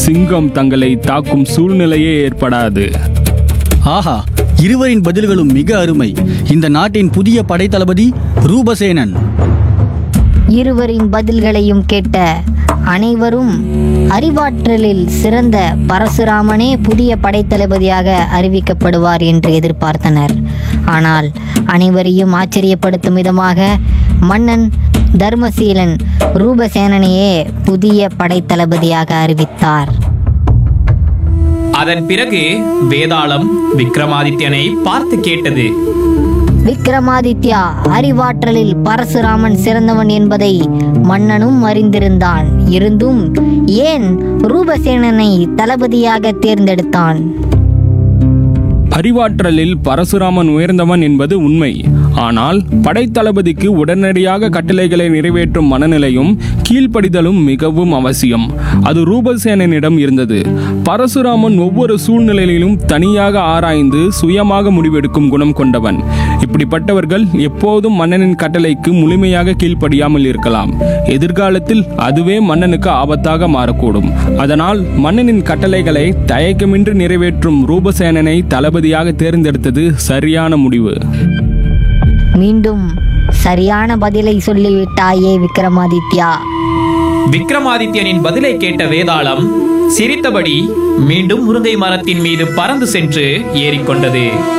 சிங்கம் தங்களை தாக்கும் சூழ்நிலையே ஏற்படாது. ஆஹா, இருவரின் பதில்களும் மிக அருமை. இந்த நாட்டின் புதிய படைத்தளபதி ரூபசேனன். இருவரின் பதில்களையும் கேட்ட அனைவரும் அறிவாற்றலில் சிறந்த பரசுராமனே புதிய படைத்தளபதியாக அறிவிக்கப்படுவார் என்று எதிர்பார்த்தனர். ஆனால் அனைவரையும் ஆச்சரியப்படுத்தும் விதமாக மன்னன் தர்மசீலன் ரூபசேனனையே புதிய படைத்தளபதியாக அறிவித்தார். அதன் பிறகு வேதாளம் விக்ரமாதித்யனை பார்த்து கேட்டது. விக்ரமாதித்யா, அறிவாற்றலில் பரசுராமன் சிறந்தவன் என்பதை மன்னனும் அறிந்திருந்தான். இருந்தும் ஏன் ரூபசேனனை தளபதியாக தேர்ந்தெடுத்தான்? அறிவாற்றலில் பரசுராமன் உயர்ந்தவன் என்பது உண்மை. ஆனால் படைத்தளபதிக்கு உடனடியாக கட்டளைகளை நிறைவேற்றும் மனநிலையும் கீழ்ப்படிதலும் மிகவும் அவசியம். அது ரூபசேனனிடம் இருந்தது. பரசுராமன் ஒவ்வொரு சூழ்நிலையிலும் தனியாக ஆராய்ந்து சுயமாக முடிவெடுக்கும் குணம் கொண்டவன். இப்படிப்பட்டவர்கள் எப்போதும் மன்னனின் கட்டளைக்கு முழுமையாக கீழ்ப்படியாமல் இருக்கலாம். எதிர்காலத்தில் அதுவே மன்னனுக்கு ஆபத்தாக மாறக்கூடும். அதனால் மன்னனின் கட்டளைகளை தயக்கமின்றி நிறைவேற்றும் ரூபசேனனை தளபதியாக தேர்ந்தெடுத்தது சரியான முடிவு. மீண்டும் சரியான பதிலை சொல்லிவிட்டாயே விக்ரமாதித்யா. விக்ரமாதித்யனின் பதிலை கேட்ட வேதாளம் சிரித்தபடி மீண்டும் முருங்கை மரத்தின் மீது பறந்து சென்று ஏறிக்கொண்டது.